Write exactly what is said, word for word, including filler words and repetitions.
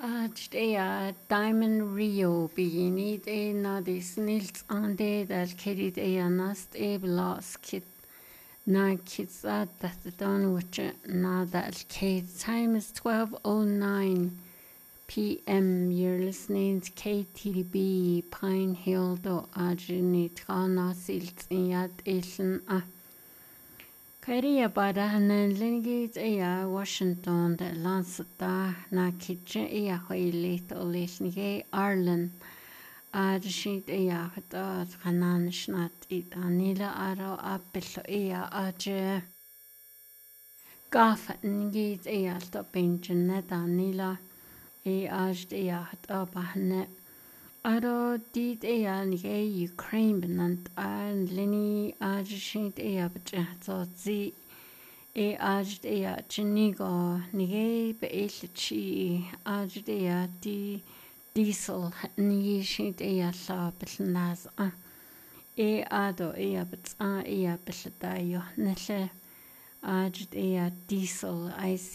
Today, Diamond Rio begini det när det snilt ande där kedit är nast är blaskit när kids att det done which när that kid time is twelve oh nine p m You're listening to K T D B Pine Hill do ajini trana silt iat illen a Karia bada hanen lingit ea Washington de lansata na kitchen ea hoilit olisnige Arlen Adshit ea hata hanan snat it anila aro appel ea aje Gaf ngit ea to pension net anila e aj ea hata bahne Aro dit ea nige Ukraine benant an lini ajshit ea bjahto zi e aj ea chinigo nige beilchi aj ea di diesel nige shit ea la belnaz a e ado ea bts a ea beldayo nelle aj ea diesel I